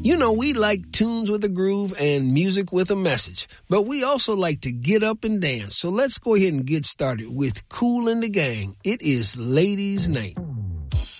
You know, we like tunes with a groove and music with a message, but we also like to get up and dance. So let's go ahead and get started with Kool and the Gang. It is Ladies' Night.